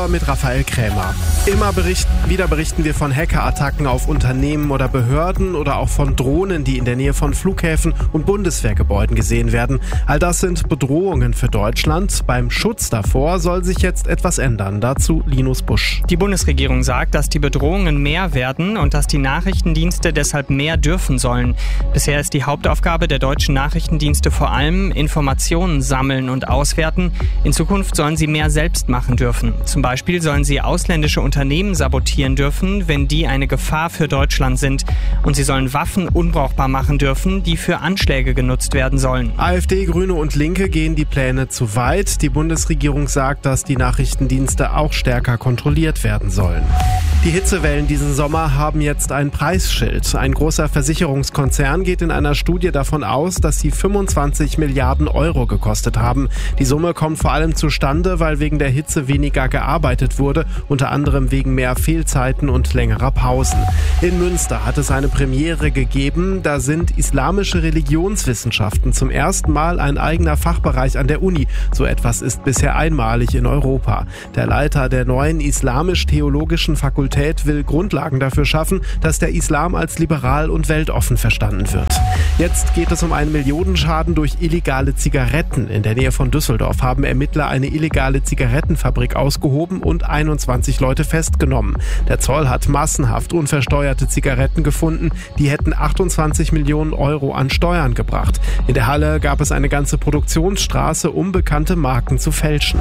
Uhr mit Raphael Krämer. Wieder berichten wir von Hackerattacken auf Unternehmen oder Behörden oder auch von Drohnen, die in der Nähe von Flughäfen und Bundeswehrgebäuden gesehen werden. All das sind Bedrohungen für Deutschland. Beim Schutz davor soll sich jetzt etwas ändern. Dazu Linus Busch. Die Bundesregierung sagt, dass die Bedrohungen mehr werden und dass die Nachrichtendienste deshalb mehr dürfen sollen. Bisher ist die Hauptaufgabe der deutschen Nachrichtendienste vor allem Informationen sammeln und auswerten. In Zukunft sollen sie mehr selbst machen dürfen. Zum Beispiel sollen sie ausländische Unternehmen sabotieren dürfen, wenn die eine Gefahr für Deutschland sind. Und sie sollen Waffen unbrauchbar machen dürfen, die für Anschläge genutzt werden sollen. AfD, Grüne und Linke gehen die Pläne zu weit. Die Bundesregierung sagt, dass die Nachrichtendienste auch stärker kontrolliert werden sollen. Die Hitzewellen diesen Sommer haben jetzt ein Preisschild. Ein großer Versicherungskonzern geht in einer Studie davon aus, dass sie 25 Milliarden Euro gekostet haben. Die Summe kommt vor allem zustande, weil wegen der Hitze weniger gearbeitet wurde, unter anderem wegen mehr Fehlzeiten und längerer Pausen. In Münster hat es eine Premiere gegeben. Da sind islamische Religionswissenschaften zum ersten Mal ein eigener Fachbereich an der Uni. So etwas ist bisher einmalig in Europa. Der Leiter der neuen islamisch-theologischen Fakultät will Grundlagen dafür schaffen, dass der Islam als liberal und weltoffen verstanden wird. Jetzt geht es um einen Millionenschaden durch illegale Zigaretten. In der Nähe von Düsseldorf haben Ermittler eine illegale Zigarettenfabrik ausgehoben und 21 Leute festgenommen. Der Zoll hat massenhaft unversteuerte Zigaretten gefunden. Die hätten 28 Millionen Euro an Steuern gebracht. In der Halle gab es eine ganze Produktionsstraße, um bekannte Marken zu fälschen.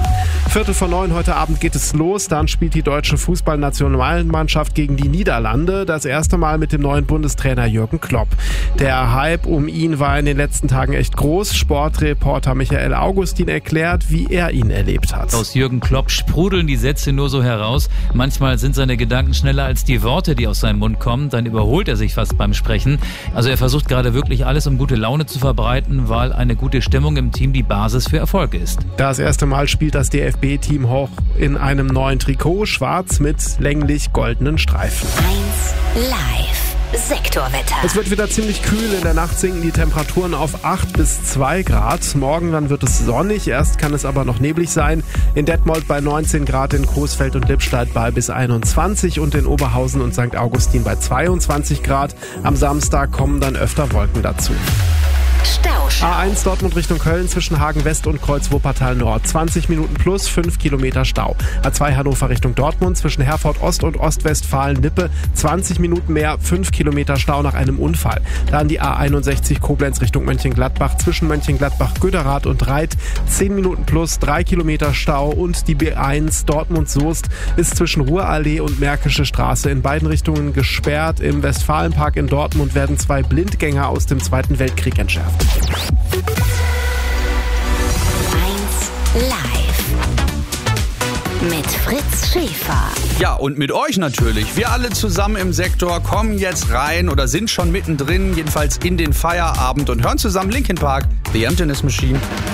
8:45 heute Abend geht es los. Dann spielt die deutsche Fußballnationalmannschaft gegen die Niederlande. Das erste Mal mit dem neuen Bundestrainer Jürgen Klopp. Der Hype um ihn war in den letzten Tagen echt groß. Sportreporter Michael Augustin erklärt, wie er ihn erlebt hat. Aus Jürgen Klopp sprudeln die Sätze nur so heraus. Manchmal sind seine Gedanken schneller als die Worte, die aus seinem Mund kommen. Dann überholt er sich fast beim Sprechen. Also er versucht gerade wirklich alles, um gute Laune zu verbreiten, weil eine gute Stimmung im Team die Basis für Erfolg ist. Das erste Mal spielt das DFB-Team hoch in einem neuen Trikot, schwarz mit länglich goldenen Streifen. 1 Live. Sektorwetter. Es wird wieder ziemlich kühl. In der Nacht sinken die Temperaturen auf 8 bis 2 Grad. Morgen dann wird es sonnig. Erst kann es aber noch neblig sein. In Detmold bei 19 Grad, in Coesfeld und Lippstadt bei bis 21 und in Oberhausen und St. Augustin bei 22 Grad. Am Samstag kommen dann öfter Wolken dazu. Stauschau. A1 Dortmund Richtung Köln zwischen Hagen West und Kreuz Wuppertal Nord. 20 Minuten plus 5 Kilometer Stau. A2 Hannover Richtung Dortmund zwischen Herford Ost und Ostwestfalen-Lippe. 20 Minuten mehr, 5 Kilometer Stau nach einem Unfall. Dann die A61 Koblenz Richtung Mönchengladbach zwischen Mönchengladbach-Göderath und Reit. 10 Minuten plus 3 Kilometer Stau. Und die B1 Dortmund-Soest ist zwischen Ruhrallee und Märkische Straße in beiden Richtungen gesperrt. Im Westfalenpark in Dortmund werden 2 Blindgänger aus dem Zweiten Weltkrieg entschärft. 1 Live mit Fritz Schäfer. Ja, und mit euch natürlich. Wir alle zusammen im Sektor kommen jetzt rein oder sind schon mittendrin, jedenfalls in den Feierabend und hören zusammen Linkin Park, The Emptiness Machine.